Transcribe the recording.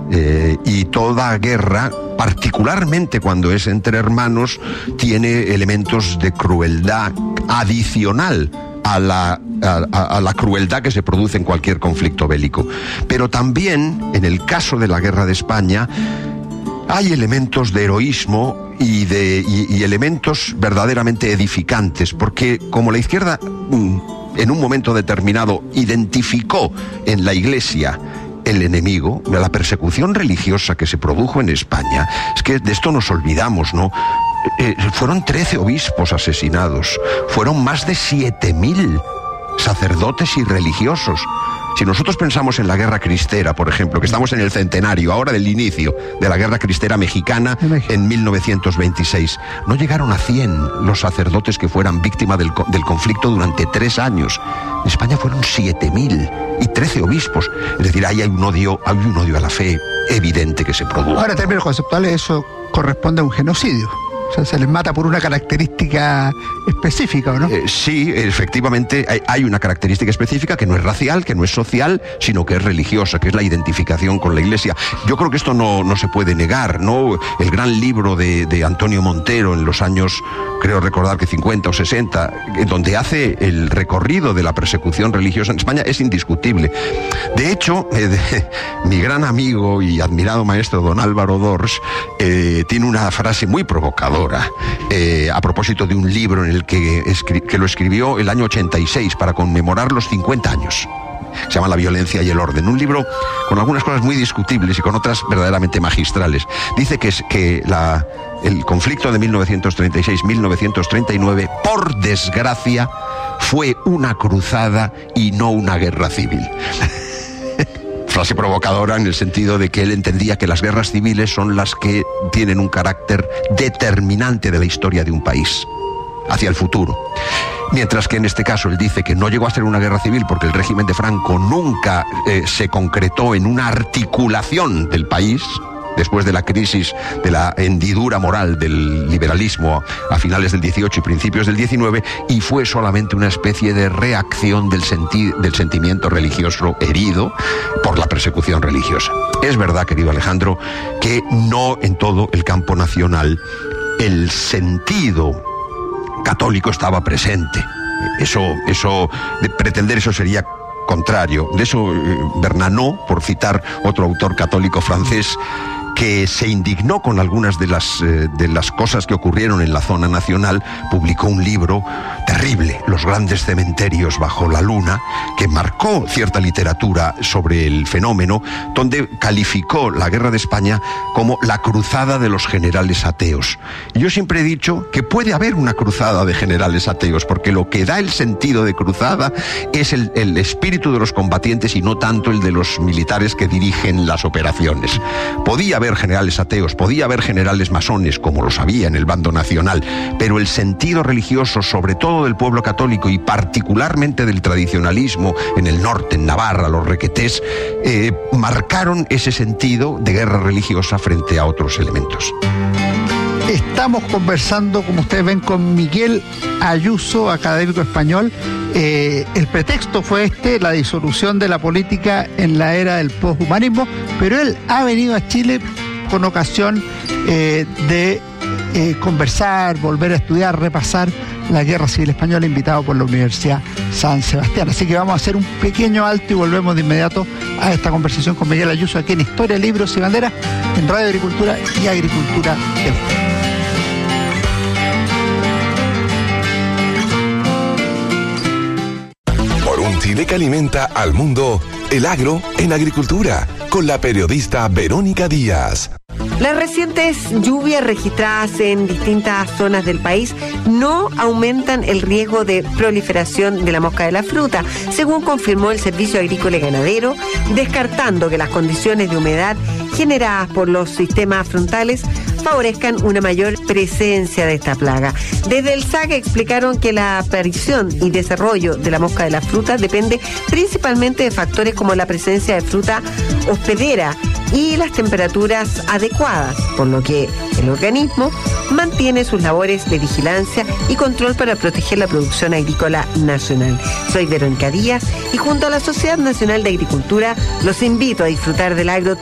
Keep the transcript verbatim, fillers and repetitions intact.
Eh, y toda guerra, particularmente cuando es entre hermanos, tiene elementos de crueldad adicional a la, a, a la crueldad que se produce en cualquier conflicto bélico. Pero también, en el caso de la Guerra de España, hay elementos de heroísmo y, de, y, y elementos verdaderamente edificantes, porque como la izquierda en un momento determinado identificó en la Iglesia el enemigo, la persecución religiosa que se produjo en España, es que de esto nos olvidamos, ¿no? Eh, fueron trece obispos asesinados, fueron más de siete mil sacerdotes y religiosos. Si nosotros pensamos en la Guerra Cristera, por ejemplo, que estamos en el centenario ahora del inicio de la Guerra Cristera mexicana en mil novecientos veintiséis, no llegaron a cien los sacerdotes que fueran víctimas del, del conflicto durante tres años. En España fueron siete mil y trece obispos. Es decir, ahí hay un odio, hay un odio a la fe evidente que se produjo. Ahora, en términos conceptuales, eso corresponde a un genocidio. O sea, se les mata por una característica específica, ¿o no? Eh, sí, efectivamente hay, hay una característica específica que no es racial, que no es social, sino que es religiosa, que es la identificación con la Iglesia. Yo creo que esto no, no se puede negar, ¿no? El gran libro de, de Antonio Montero en los años, creo recordar que cincuenta o sesenta, donde hace el recorrido de la persecución religiosa en España, es indiscutible. De hecho, eh, de, mi gran amigo y admirado maestro don Álvaro Dors eh, tiene una frase muy provocadora. Eh, a propósito de un libro en el que, escri- que lo escribió el año ochenta y seis para conmemorar los cincuenta años. Se llama La violencia y el orden. Un libro con algunas cosas muy discutibles y con otras verdaderamente magistrales. Dice que, es, que la, el conflicto de mil novecientos treinta y seis a mil novecientos treinta y nueve, por desgracia, fue una cruzada y no una guerra civil. Frase provocadora en el sentido de que él entendía que las guerras civiles son las que tienen un carácter determinante de la historia de un país hacia el futuro. Mientras que en este caso él dice que no llegó a ser una guerra civil porque el régimen de Franco nunca eh, se concretó en una articulación del país, después de la crisis de la hendidura moral del liberalismo a finales del dieciocho y principios del diecinueve, y fue solamente una especie de reacción del, senti- del sentimiento religioso herido por la persecución religiosa. Es verdad, querido Alejandro, que no en todo el campo nacional el sentido católico estaba presente. Eso, eso, de pretender eso sería contrario. De eso eh, Bernanos, por citar otro autor católico francés, que se indignó con algunas de las, eh, de las cosas que ocurrieron en la zona nacional, publicó un libro terrible, Los grandes cementerios bajo la luna, que marcó cierta literatura sobre el fenómeno, donde calificó la Guerra de España como la cruzada de los generales ateos. Y yo siempre he dicho que puede haber una cruzada de generales ateos, porque lo que da el sentido de cruzada es el, el espíritu de los combatientes y no tanto el de los militares que dirigen las operaciones. Podía haber generales ateos, podía haber generales masones, como los había en el bando nacional, pero el sentido religioso, sobre todo del pueblo católico y particularmente del tradicionalismo en el norte, en Navarra, los requetés, eh, marcaron ese sentido de guerra religiosa frente a otros elementos. Estamos conversando, como ustedes ven, con Miguel Ayuso, académico español. Eh, el pretexto fue este, la disolución de la política en la era del poshumanismo, pero él ha venido a Chile con ocasión eh, de eh, conversar, volver a estudiar, repasar la Guerra Civil Española, invitado por la Universidad San Sebastián. Así que vamos a hacer un pequeño alto y volvemos de inmediato a esta conversación con Miguel Ayuso aquí en Historia, Libros y Banderas, en Radio Agricultura y Agricultura T V. Chile que alimenta al mundo, el agro en agricultura, con la periodista Verónica Díaz. Las recientes lluvias registradas en distintas zonas del país no aumentan el riesgo de proliferación de la mosca de la fruta, según confirmó el Servicio Agrícola y Ganadero, descartando que las condiciones de humedad generadas por los sistemas frontales favorezcan una mayor presencia de esta plaga. Desde el S A C explicaron que la aparición y desarrollo de la mosca de la fruta depende principalmente de factores como la presencia de fruta hospedera y las temperaturas adecuadas, por lo que el organismo mantiene sus labores de vigilancia y control para proteger la producción agrícola nacional. Soy Verónica Díaz y junto a la Sociedad Nacional de Agricultura los invito a disfrutar del agro